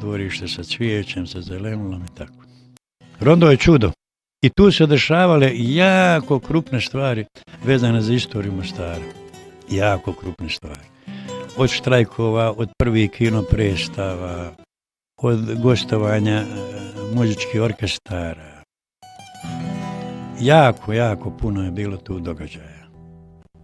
dvorište sa cvijećem, sa zelenulom i tako. Rondo je čudo. I tu se dešavale jako krupne stvari vezane za istoriju Mostara. Jako krupne stvari. Od štrajkova, od prvih kino predstava, od gostovanja muzičkih orkestara. Jako puno je bilo tu događaja.